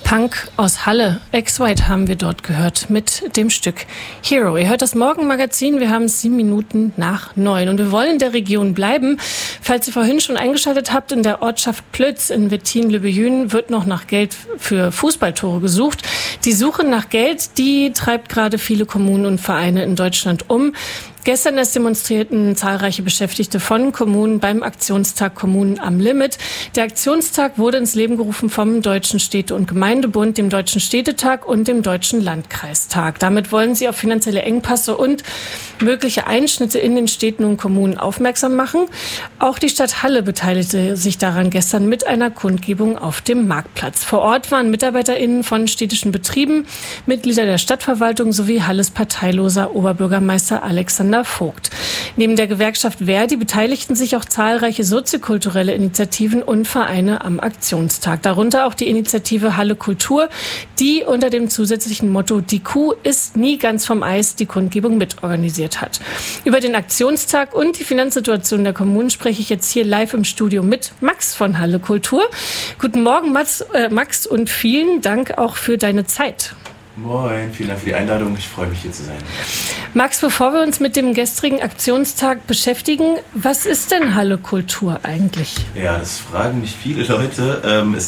Punk aus Halle. Ex-White haben wir dort gehört mit dem Stück Hero. Ihr hört das Morgenmagazin, wir haben es 7 Minuten nach 9 und wir wollen in der Region bleiben. Falls ihr vorhin schon eingeschaltet habt, in der Ortschaft Plötz in Wettin-le-Béhune wird noch nach Geld für Fußballtore gesucht. Die Suche nach Geld, die treibt gerade viele Kommunen und Vereine in Deutschland um. Gestern erst demonstrierten zahlreiche Beschäftigte von Kommunen beim Aktionstag Kommunen am Limit. Der Aktionstag wurde ins Leben gerufen vom Deutschen Städte- und Gemeindebund, dem Deutschen Städtetag und dem Deutschen Landkreistag. Damit wollen sie auf finanzielle Engpässe und mögliche Einschnitte in den Städten und Kommunen aufmerksam machen. Auch die Stadt Halle beteiligte sich daran gestern mit einer Kundgebung auf dem Marktplatz. Vor Ort waren MitarbeiterInnen von städtischen Betrieben, Mitglieder der Stadtverwaltung sowie Halles parteiloser Oberbürgermeister Alexander Vogt. Neben der Gewerkschaft Verdi beteiligten sich auch zahlreiche soziokulturelle Initiativen und Vereine am Aktionstag. Darunter auch die Initiative Halle Kultur, die unter dem zusätzlichen Motto "Die Kuh ist nie ganz vom Eis" die Kundgebung mitorganisiert hat. Über den Aktionstag und die Finanzsituation der Kommunen spreche ich jetzt hier live im Studio mit Max von Halle Kultur. Guten Morgen, Max, und vielen Dank auch für deine Zeit. Moin, vielen Dank für die Einladung. Ich freue mich, hier zu sein. Max, bevor wir uns mit dem gestrigen Aktionstag beschäftigen, was ist denn Halle Kultur eigentlich? Ja, das fragen mich viele Leute.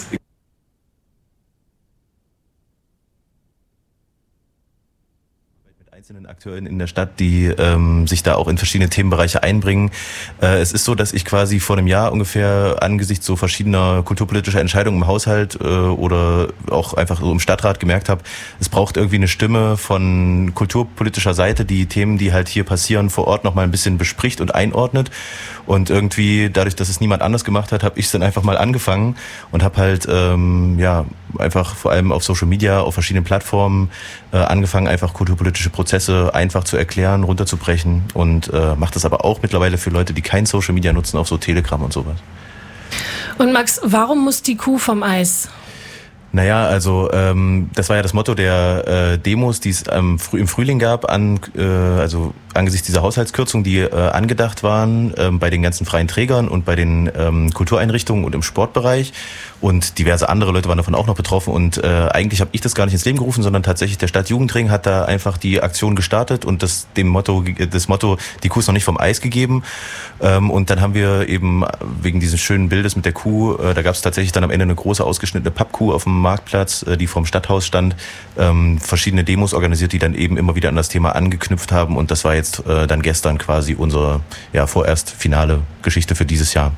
Einzelnen Akteuren in der Stadt, die sich da auch in verschiedene Themenbereiche einbringen. Es ist so, dass ich quasi vor einem Jahr ungefähr angesichts so verschiedener kulturpolitischer Entscheidungen im Haushalt oder auch einfach so im Stadtrat gemerkt habe, es braucht irgendwie eine Stimme von kulturpolitischer Seite, die Themen, die halt hier passieren, vor Ort nochmal ein bisschen bespricht und einordnet. Und irgendwie, dadurch, dass es niemand anders gemacht hat, habe ich es dann einfach mal angefangen und habe halt einfach vor allem auf Social Media, auf verschiedenen Plattformen angefangen, einfach kulturpolitische Prozesse einfach zu erklären, runterzubrechen und mache das aber auch mittlerweile für Leute, die kein Social Media nutzen, auf so Telegram und sowas. Und Max, warum muss die Kuh vom Eis? Naja, also das war ja das Motto der Demos, die es im Frühling gab, also angesichts dieser Haushaltskürzungen, die angedacht waren bei den ganzen freien Trägern und bei den Kultureinrichtungen und im Sportbereich. Und diverse andere Leute waren davon auch noch betroffen. Und eigentlich habe ich das gar nicht ins Leben gerufen, sondern tatsächlich der Stadtjugendring hat da einfach die Aktion gestartet und das Motto, die Kuh ist noch nicht vom Eis gegeben. Und dann haben wir eben wegen dieses schönen Bildes mit der Kuh, da gab es tatsächlich dann am Ende eine große ausgeschnittene Pappkuh auf dem Marktplatz, die vorm Stadthaus stand, verschiedene Demos organisiert, die dann eben immer wieder an das Thema angeknüpft haben. Und das war jetzt dann gestern quasi unsere vorerst finale Geschichte für dieses Jahr.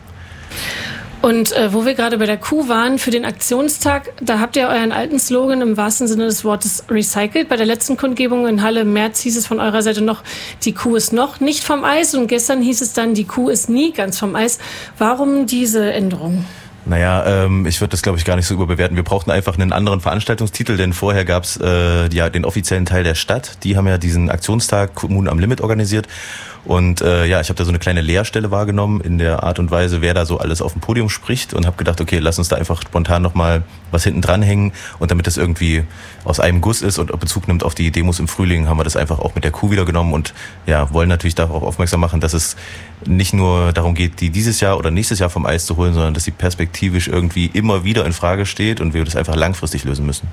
Und wo wir gerade bei der Kuh waren, für den Aktionstag, da habt ihr euren alten Slogan im wahrsten Sinne des Wortes recycelt. Bei der letzten Kundgebung in Halle im März hieß es von eurer Seite noch, die Kuh ist noch nicht vom Eis. Und gestern hieß es dann, die Kuh ist nie ganz vom Eis. Warum diese Änderung? Naja, ich würde das, glaube ich, gar nicht so überbewerten. Wir brauchten einfach einen anderen Veranstaltungstitel, denn vorher gab es den offiziellen Teil der Stadt. Die haben ja diesen Aktionstag Kommunen am Limit organisiert. Und ich habe da so eine kleine Leerstelle wahrgenommen in der Art und Weise, wer da so alles auf dem Podium spricht und habe gedacht, okay, lass uns da einfach spontan nochmal was hinten dranhängen und damit das irgendwie aus einem Guss ist und Bezug nimmt auf die Demos im Frühling, haben wir das einfach auch mit der Kuh wieder genommen und wollen natürlich darauf aufmerksam machen, dass es nicht nur darum geht, die dieses Jahr oder nächstes Jahr vom Eis zu holen, sondern dass sie perspektivisch irgendwie immer wieder in Frage steht und wir das einfach langfristig lösen müssen.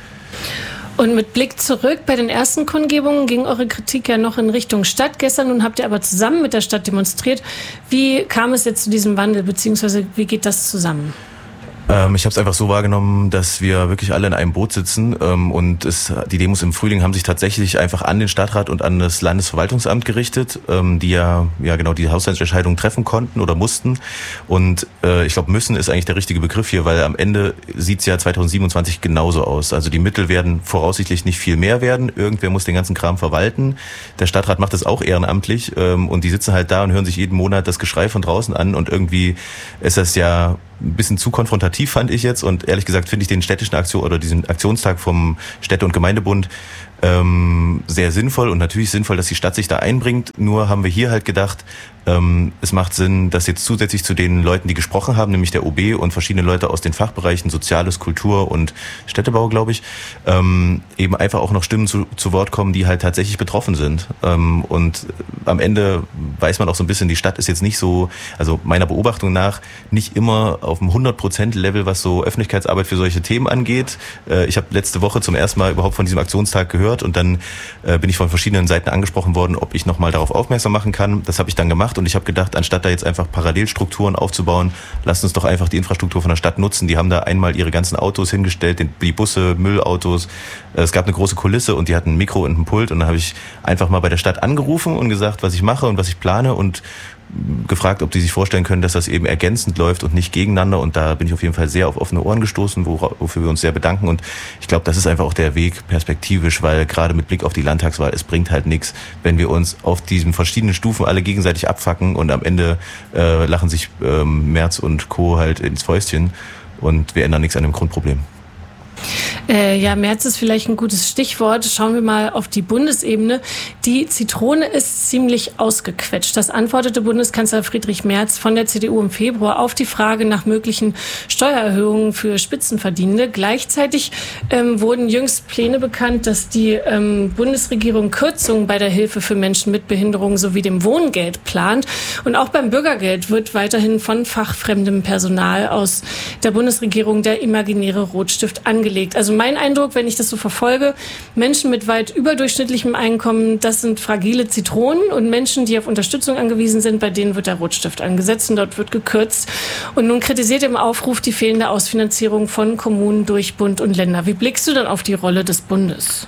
Und mit Blick zurück, bei den ersten Kundgebungen ging eure Kritik ja noch in Richtung Stadt. Gestern nun habt ihr aber zusammen mit der Stadt demonstriert. Wie kam es jetzt zu diesem Wandel, beziehungsweise wie geht das zusammen? Ich habe es einfach so wahrgenommen, dass wir wirklich alle in einem Boot sitzen und die Demos im Frühling haben sich tatsächlich einfach an den Stadtrat und an das Landesverwaltungsamt gerichtet, die ja genau die Haushaltsentscheidung treffen konnten oder mussten. Und ich glaube, müssen ist eigentlich der richtige Begriff hier, weil am Ende sieht's ja 2027 genauso aus. Also die Mittel werden voraussichtlich nicht viel mehr werden. Irgendwer muss den ganzen Kram verwalten. Der Stadtrat macht das auch ehrenamtlich und die sitzen halt da und hören sich jeden Monat das Geschrei von draußen an und irgendwie ist das ja ein bisschen zu konfrontativ, fand ich jetzt. Und ehrlich gesagt finde ich den städtischen diesen Aktionstag vom Städte- und Gemeindebund sehr sinnvoll und natürlich sinnvoll, dass die Stadt sich da einbringt. Nur haben wir hier halt gedacht, es macht Sinn, dass jetzt zusätzlich zu den Leuten, die gesprochen haben, nämlich der OB und verschiedene Leute aus den Fachbereichen Soziales, Kultur und Städtebau, glaube ich, eben einfach auch noch Stimmen zu Wort kommen, die halt tatsächlich betroffen sind. Und am Ende weiß man auch so ein bisschen, die Stadt ist jetzt nicht so, also meiner Beobachtung nach, nicht immer auf dem 100%-Level, was so Öffentlichkeitsarbeit für solche Themen angeht. Ich habe letzte Woche zum ersten Mal überhaupt von diesem Aktionstag gehört und dann bin ich von verschiedenen Seiten angesprochen worden, ob ich nochmal darauf aufmerksam machen kann. Das habe ich dann gemacht und ich habe gedacht, anstatt da jetzt einfach Parallelstrukturen aufzubauen, lasst uns doch einfach die Infrastruktur von der Stadt nutzen. Die haben da einmal ihre ganzen Autos hingestellt, die Busse, Müllautos. Es gab eine große Kulisse und die hatten ein Mikro und ein Pult und dann habe ich einfach mal bei der Stadt angerufen und gesagt, was ich mache und was ich plane und gefragt, ob die sich vorstellen können, dass das eben ergänzend läuft und nicht gegeneinander. Und da bin ich auf jeden Fall sehr auf offene Ohren gestoßen, wofür wir uns sehr bedanken. Und ich glaube, das ist einfach auch der Weg perspektivisch, weil gerade mit Blick auf die Landtagswahl, es bringt halt nichts, wenn wir uns auf diesen verschiedenen Stufen alle gegenseitig abfacken und am Ende lachen sich Merz und Co. halt ins Fäustchen und wir ändern nichts an dem Grundproblem. Ja, Merz ist vielleicht ein gutes Stichwort. Schauen wir mal auf die Bundesebene. Die Zitrone ist ziemlich ausgequetscht. Das antwortete Bundeskanzler Friedrich Merz von der CDU im Februar auf die Frage nach möglichen Steuererhöhungen für Spitzenverdienende. Gleichzeitig wurden jüngst Pläne bekannt, dass die Bundesregierung Kürzungen bei der Hilfe für Menschen mit Behinderung sowie dem Wohngeld plant. Und auch beim Bürgergeld wird weiterhin von fachfremdem Personal aus der Bundesregierung der imaginäre Rotstift angelegt. Also mein Eindruck, wenn ich das so verfolge, Menschen mit weit überdurchschnittlichem Einkommen, das sind fragile Zitronen und Menschen, die auf Unterstützung angewiesen sind, bei denen wird der Rotstift angesetzt und dort wird gekürzt. Und nun kritisiert im Aufruf die fehlende Ausfinanzierung von Kommunen durch Bund und Länder. Wie blickst du dann auf die Rolle des Bundes?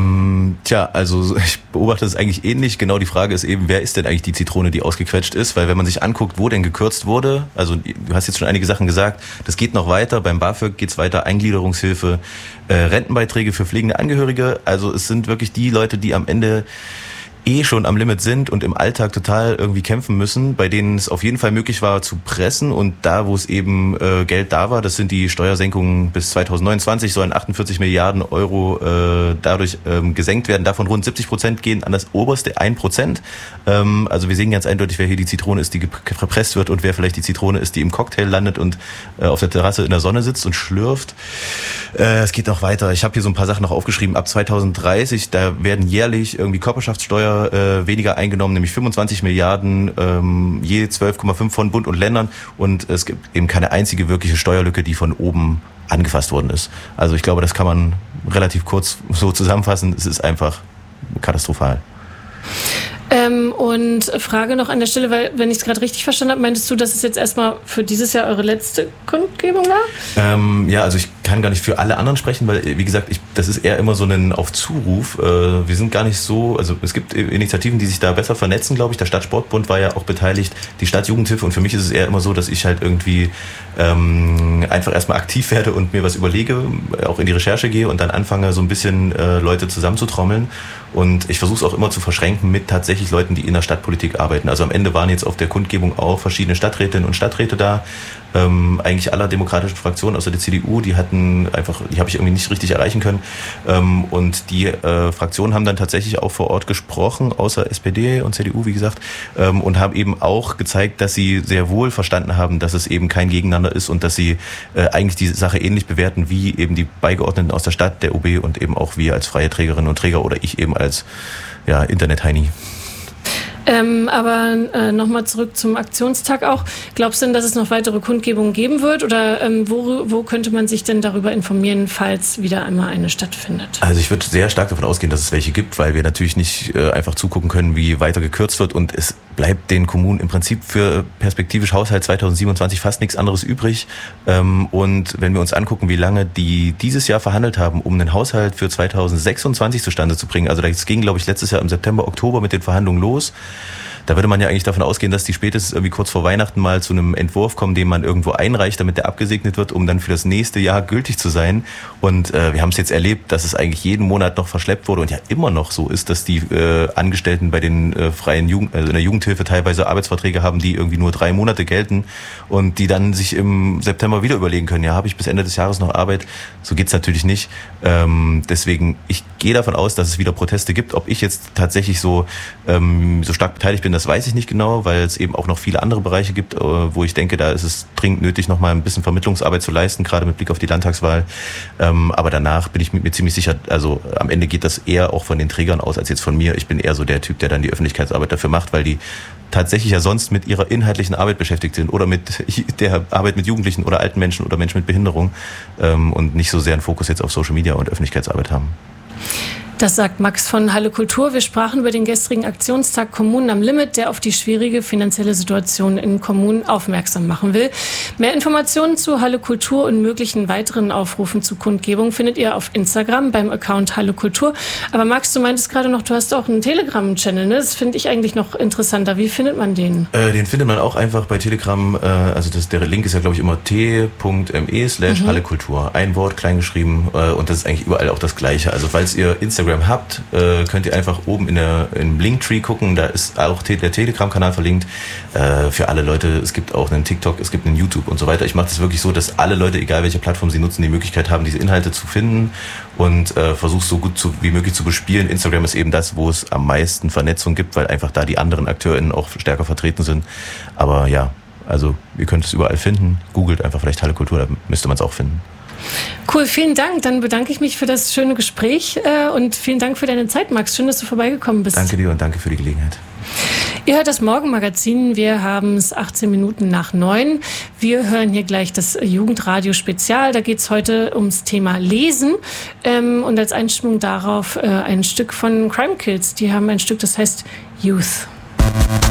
Also ich beobachte es eigentlich ähnlich. Genau die Frage ist eben, wer ist denn eigentlich die Zitrone, die ausgequetscht ist? Weil wenn man sich anguckt, wo denn gekürzt wurde, also du hast jetzt schon einige Sachen gesagt, das geht noch weiter, beim BAföG geht's weiter, Eingliederungshilfe, Rentenbeiträge für pflegende Angehörige. Also es sind wirklich die Leute, die am Ende schon am Limit sind und im Alltag total irgendwie kämpfen müssen, bei denen es auf jeden Fall möglich war zu pressen und da, wo es eben Geld da war, das sind die Steuersenkungen bis 2029, sollen 48 Milliarden Euro dadurch gesenkt werden, davon rund 70% gehen an das oberste 1%. Also wir sehen ganz eindeutig, wer hier die Zitrone ist, die gepresst wird und wer vielleicht die Zitrone ist, die im Cocktail landet und auf der Terrasse in der Sonne sitzt und schlürft. Es geht noch weiter. Ich habe hier so ein paar Sachen noch aufgeschrieben. Ab 2030, da werden jährlich irgendwie Körperschaftssteuer weniger eingenommen, nämlich 25 Milliarden, je 12,5 von Bund und Ländern und es gibt eben keine einzige wirkliche Steuerlücke, die von oben angefasst worden ist. Also ich glaube, das kann man relativ kurz so zusammenfassen. Es ist einfach katastrophal. Und Frage noch an der Stelle, weil, wenn ich es gerade richtig verstanden habe, meintest du, dass es jetzt erstmal für dieses Jahr eure letzte Kundgebung war? Ja, also ich kann gar nicht für alle anderen sprechen, weil, wie gesagt, das ist eher immer so ein auf Zuruf. Wir sind gar nicht so, also es gibt Initiativen, die sich da besser vernetzen, glaube ich. Der Stadtsportbund war ja auch beteiligt, die Stadtjugendhilfe und für mich ist es eher immer so, dass ich halt irgendwie einfach erstmal aktiv werde und mir was überlege, auch in die Recherche gehe und dann anfange, so ein bisschen Leute zusammenzutrommeln. Und ich versuche es auch immer zu verschränken mit tatsächlich Leuten, die in der Stadtpolitik arbeiten. Also am Ende waren jetzt auf der Kundgebung auch verschiedene Stadträtinnen und Stadträte da. Eigentlich aller demokratischen Fraktionen außer der CDU, die habe ich irgendwie nicht richtig erreichen können. Und die Fraktionen haben dann tatsächlich auch vor Ort gesprochen, außer SPD und CDU, wie gesagt, und haben eben auch gezeigt, dass sie sehr wohl verstanden haben, dass es eben kein Gegeneinander ist und dass sie eigentlich die Sache ähnlich bewerten wie eben die Beigeordneten aus der Stadt, der OB und eben auch wir als freie Trägerinnen und Träger oder ich eben als Internet-Heini. Aber nochmal zurück zum Aktionstag auch. Glaubst du denn, dass es noch weitere Kundgebungen geben wird? Oder wo könnte man sich denn darüber informieren, falls wieder einmal eine stattfindet? Also ich würde sehr stark davon ausgehen, dass es welche gibt, weil wir natürlich nicht einfach zugucken können, wie weiter gekürzt wird. Und es bleibt den Kommunen im Prinzip für perspektivisch Haushalt 2027 fast nichts anderes übrig. Und wenn wir uns angucken, wie lange die dieses Jahr verhandelt haben, um einen Haushalt für 2026 zustande zu bringen, also das ging, glaube ich, letztes Jahr im September, Oktober mit den Verhandlungen los. Da würde man ja eigentlich davon ausgehen, dass die spätestens irgendwie kurz vor Weihnachten mal zu einem Entwurf kommen, den man irgendwo einreicht, damit der abgesegnet wird, um dann für das nächste Jahr gültig zu sein. Und wir haben es jetzt erlebt, dass es eigentlich jeden Monat noch verschleppt wurde und ja immer noch so ist, dass die Angestellten bei den freien in der Jugendhilfe teilweise Arbeitsverträge haben, die irgendwie nur 3 Monate gelten und die dann sich im September wieder überlegen können, ja, habe ich bis Ende des Jahres noch Arbeit? So geht's natürlich nicht. Deswegen, ich gehe davon aus, dass es wieder Proteste gibt. Ob ich jetzt tatsächlich so stark beteiligt bin, das weiß ich nicht genau, weil es eben auch noch viele andere Bereiche gibt, wo ich denke, da ist es dringend nötig, noch mal ein bisschen Vermittlungsarbeit zu leisten, gerade mit Blick auf die Landtagswahl. Aber danach bin ich mir ziemlich sicher, also am Ende geht das eher auch von den Trägern aus als jetzt von mir. Ich bin eher so der Typ, der dann die Öffentlichkeitsarbeit dafür macht, weil die tatsächlich ja sonst mit ihrer inhaltlichen Arbeit beschäftigt sind oder mit der Arbeit mit Jugendlichen oder alten Menschen oder Menschen mit Behinderung und nicht so sehr einen Fokus jetzt auf Social Media und Öffentlichkeitsarbeit haben. Das sagt Max von Halle Kultur. Wir sprachen über den gestrigen Aktionstag Kommunen am Limit, der auf die schwierige finanzielle Situation in Kommunen aufmerksam machen will. Mehr Informationen zu Halle Kultur und möglichen weiteren Aufrufen zu Kundgebung findet ihr auf Instagram beim Account Halle Kultur. Aber Max, du meintest gerade noch, du hast auch einen Telegram-Channel, ne? Das finde ich eigentlich noch interessanter. Wie findet man den? Den findet man auch einfach bei Telegram. Der Link ist ja, glaube ich, immer t.me/Halle Kultur. Ein Wort, klein geschrieben. Und das ist eigentlich überall auch das Gleiche. Also falls ihr Instagram habt, könnt ihr einfach oben im Linktree gucken, da ist auch der Telegram-Kanal verlinkt. Für alle Leute, es gibt auch einen TikTok, es gibt einen YouTube und so weiter. Ich mache das wirklich so, dass alle Leute, egal welche Plattform sie nutzen, die Möglichkeit haben, diese Inhalte zu finden und versuche so gut wie möglich zu bespielen. Instagram ist eben das, wo es am meisten Vernetzung gibt, weil einfach da die anderen AkteurInnen auch stärker vertreten sind. Aber ja, also ihr könnt es überall finden. Googelt einfach vielleicht Halle Kultur, da müsste man es auch finden. Cool, vielen Dank. Dann bedanke ich mich für das schöne Gespräch und vielen Dank für deine Zeit, Max. Schön, dass du vorbeigekommen bist. Danke dir und danke für die Gelegenheit. Ihr hört das Morgenmagazin. Wir haben es 18 Minuten nach 9. Wir hören hier gleich das Jugendradio Spezial. Da geht es heute ums Thema Lesen und als Einstimmung darauf ein Stück von Crime Kills. Die haben ein Stück, das heißt Youth.